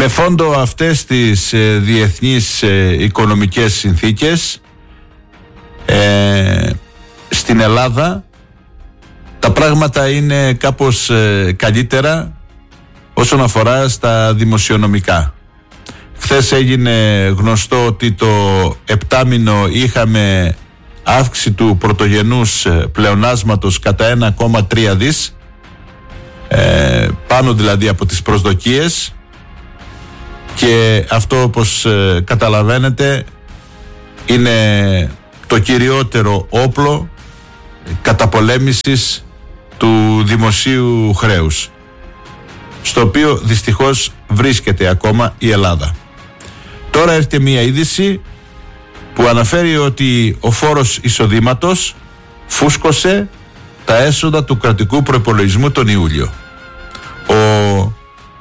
Με φόντο αυτές τις διεθνείς οικονομικές συνθήκες, στην Ελλάδα τα πράγματα είναι κάπως καλύτερα όσον αφορά στα δημοσιονομικά. Χθες έγινε γνωστό ότι το επτάμηνο είχαμε αύξηση του πρωτογενούς πλεονάσματος κατά 1,3 δις, πάνω δηλαδή από τις προσδοκίες, και αυτό, όπως καταλαβαίνετε, είναι το κυριότερο όπλο καταπολέμησης του δημοσίου χρέους, στο οποίο δυστυχώς βρίσκεται ακόμα η Ελλάδα. Τώρα έρχεται μία είδηση που αναφέρει ότι ο φόρος εισοδήματος φούσκωσε τα έσοδα του κρατικού προϋπολογισμού τον Ιούλιο. Ο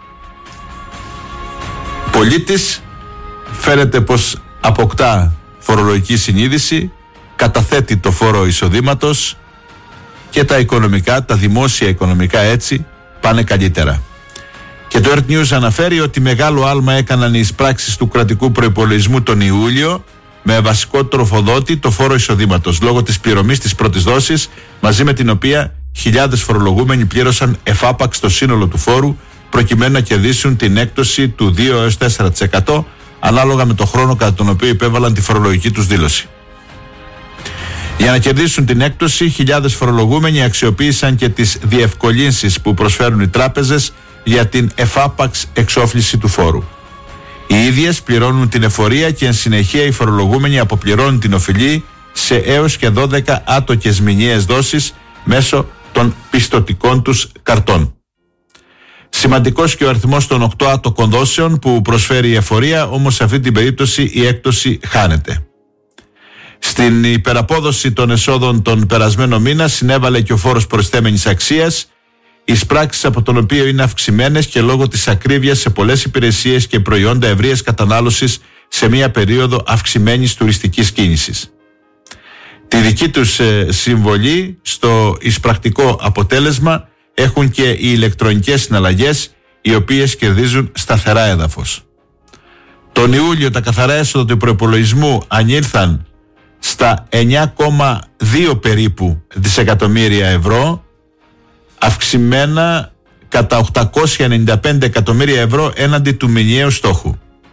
πολίτης φαίνεται πως αποκτά φορολογική συνείδηση, καταθέτει το φόρο εισοδήματος και τα οικονομικά, τα δημόσια οικονομικά έτσι πάνε καλύτερα. Και το Earth News αναφέρει ότι μεγάλο άλμα έκαναν οι εισπράξεις του κρατικού προϋπολογισμού τον Ιούλιο, με βασικό τροφοδότη το φόρο εισοδήματος, λόγω της πληρωμής της πρώτης δόσης, μαζί με την οποία χιλιάδες φορολογούμενοι πλήρωσαν εφάπαξ το σύνολο του φόρου, προκειμένου να κερδίσουν την έκπτωση του 2-4% ανάλογα με το χρόνο κατά τον οποίο υπέβαλαν τη φορολογική τους δήλωση. Για να κερδίσουν την έκπτωση, χιλιάδες φορολογούμενοι αξιοποίησαν και τις διευκολύνσεις που προσφέρουν οι τράπεζες για την εφάπαξ εξόφληση του φόρου. Οι ίδιες πληρώνουν την εφορία και εν συνεχεία οι φορολογούμενοι αποπληρώνουν την οφειλή σε έως και 12 άτοκες μηνιαίες δόσεις μέσω των πιστωτικών τους καρτών. Σημαντικός και ο αριθμός των 8 άτοκων δόσεων που προσφέρει η εφορία, όμως σε αυτή την περίπτωση η έκπτωση χάνεται. Στην υπεραπόδοση των εσόδων τον περασμένο μήνα συνέβαλε και ο φόρος προσθέμενης αξίας, εισπράξεις από τον οποίο είναι αυξημένες και λόγω της ακρίβειας σε πολλές υπηρεσίες και προϊόντα ευρείας κατανάλωσης σε μια περίοδο αυξημένης τουριστικής κίνησης. Τη δική τους συμβολή στο εισπρακτικό αποτέλεσμα έχουν και οι ηλεκτρονικές συναλλαγές, οι οποίες κερδίζουν σταθερά έδαφος. Τον Ιούλιο τα καθαρά έσοδα του προϋπολογισμού ανήλθαν στα 9,2 περίπου δισεκατομμύρια ευρώ, αυξημένα κατά 895 εκατομμύρια ευρώ έναντι του μηνιαίου στόχου.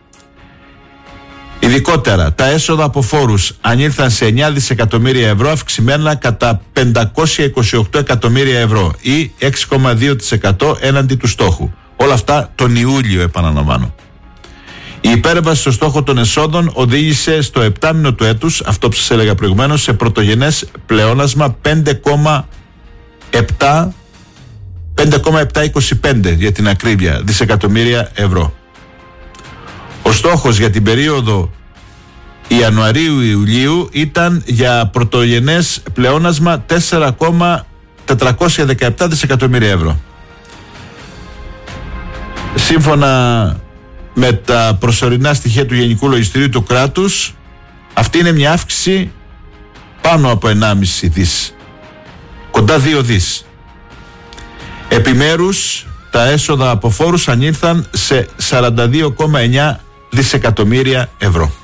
Ειδικότερα, τα έσοδα από φόρους ανήλθαν σε 9 δισεκατομμύρια ευρώ, αυξημένα κατά 528 εκατομμύρια ευρώ ή 6,2% έναντι του στόχου. Όλα αυτά τον Ιούλιο, επαναλαμβάνω. Η υπέρβαση στο στόχο των εσόδων οδήγησε στο επτάμηνο του έτους, αυτό που σας έλεγα προηγουμένως, σε πρωτογενές πλεόνασμα 5,725 για την ακρίβεια δισεκατομμύρια ευρώ. Ο στόχος για την περίοδο Ιανουαρίου-Ιουλίου ήταν για πρωτογενές πλεόνασμα 4,417 δισεκατομμύρια ευρώ. Σύμφωνα με τα προσωρινά στοιχεία του Γενικού Λογιστηρίου του κράτους, αυτή είναι μια αύξηση πάνω από 1,5 δις, κοντά 2 δις. Επιμέρους, τα έσοδα από φόρους ανήλθαν σε 42,9 δισεκατομμύρια ευρώ.